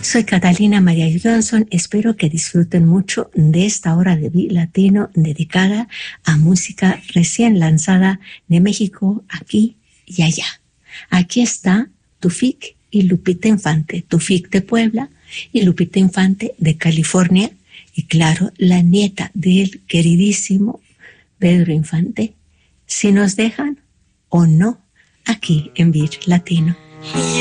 Soy Catalina María Johnson. Espero que disfruten mucho de esta hora de Beat Latino dedicada a música recién lanzada de México, aquí y allá. Aquí está Tufik y Lupita Infante. Tufik de Puebla y Lupita Infante de California. Y claro, la nieta del queridísimo Pedro Infante. Si nos dejan o no, aquí en Beat Latino.